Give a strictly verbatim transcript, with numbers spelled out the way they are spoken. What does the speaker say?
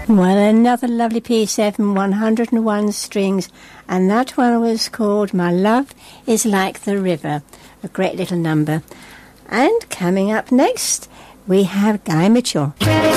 Well, another lovely piece there from one hundred and one Strings, and that one was called My Love Is Like the River, a great little number. And coming up next, we have Guy Mitchell.